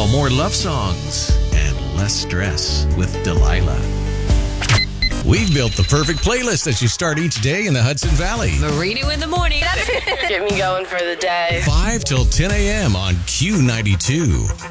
Now, more love songs and less stress with Delilah. We've built the perfect playlist that you start each day in the Hudson Valley. Marino in the morning. Get me going for the day. 5 till 10 a.m. on Q92.